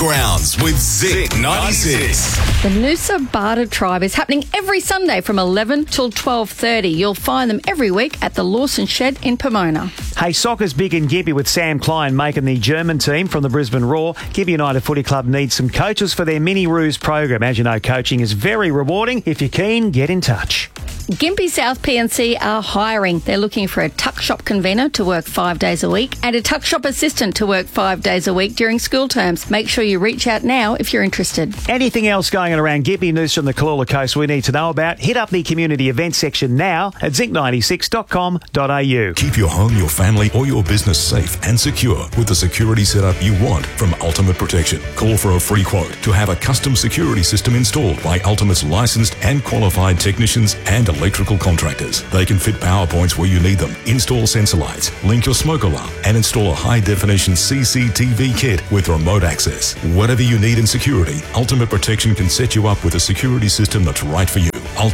Grounds with Zinc 96. The Noosa Barter Tribe is happening every Sunday from 11 till 12:30. You'll find them every week at the Lawson Shed in Pomona. Hey, soccer's big in Gympie with Sam Klein making the German team from the Brisbane Roar. Gympie United Footy Club needs some coaches for their Mini Roos program. As you know, coaching is very rewarding. If you're keen, get in touch. Gympie South PNC are hiring. They're looking for a tuck shop convener to work 5 days a week and a tuck shop assistant to work 5 days a week during school terms. Make sure you reach out now if you're interested. Anything else going on around Gympie, Noosa and the Kalula Coast we need to know about? Hit up the community events section now at zinc96.com.au. Keep your home, your family or your business safe and secure with the security setup you want from Ultimate Protection. Call for a free quote to have a custom security system installed by Ultimate's licensed and qualified technicians and electrical contractors. They can fit power points where you need them, install sensor lights, link your smoke alarm and install a high-definition CCTV kit with remote access. Whatever you need in security, Ultimate Protection can set you up with a security system that's right for you.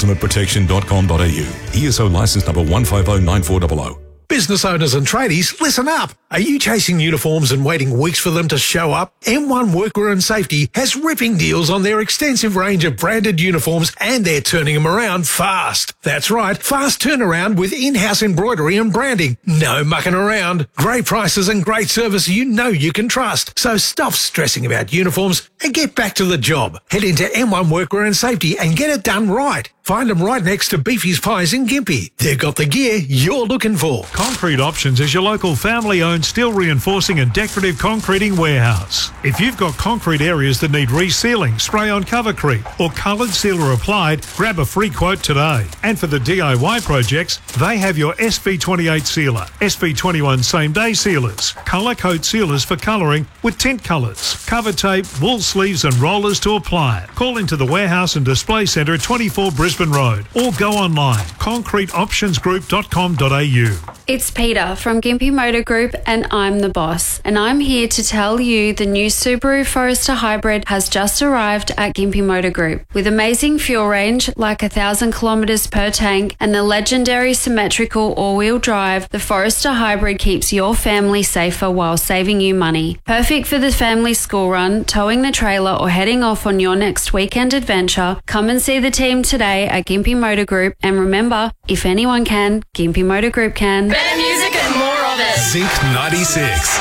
ultimateprotection.com.au. ESO license number 1509400. Business owners and tradies, listen up. Are you chasing uniforms and waiting weeks for them to show up? M1 Workwear and Safety has ripping deals on their extensive range of branded uniforms and they're turning them around fast. That's right, fast turnaround with in-house embroidery and branding. No mucking around. Great prices and great service you know you can trust. So stop stressing about uniforms and get back to the job. Head into M1 Workwear and Safety and get it done right. Find them right next to Beefy's Pies in Gympie. They've got the gear you're looking for. Concrete Options is your local family-owned steel reinforcing and decorative concreting warehouse. If you've got concrete areas that need resealing, spray-on covercrete or coloured sealer applied, grab a free quote today. And for the DIY projects, they have your SV28 sealer, SV21 same-day sealers, colour coat sealers for colouring with tint colours, cover tape, wool sleeves and rollers to apply it. Call into the warehouse and display centre at 24 Brisbane Road or go online, concreteoptionsgroup.com.au. It's Peter from Gympie Motor Group and I'm the boss. And I'm here to tell you the new Subaru Forester Hybrid has just arrived at Gympie Motor Group. With amazing fuel range, like 1,000 kilometres per tank, and the legendary symmetrical all-wheel drive, the Forester Hybrid keeps your family safer while saving you money. Perfect for the family school run, towing the trailer or heading off on your next weekend adventure. Come and see the team today at Gympie Motor Group. And remember, if anyone can, Gympie Motor Group can. Better music and more of it. Zinc 96.